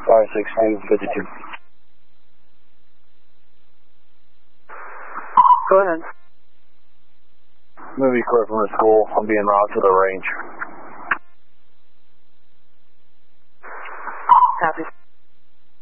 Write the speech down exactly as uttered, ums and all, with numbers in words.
five six two fifty-two. Go ahead. Movie clear from the school. I'm being routed to the range. Copy.